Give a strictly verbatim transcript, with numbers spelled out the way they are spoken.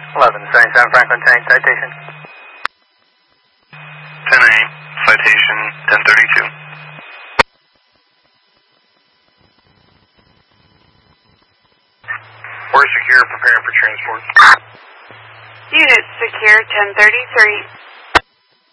eleven seventy-seven Franklin Tank, citation. ten A, citation ten thirty-two. We're secure, preparing for transport. Unit secure ten thirty-three.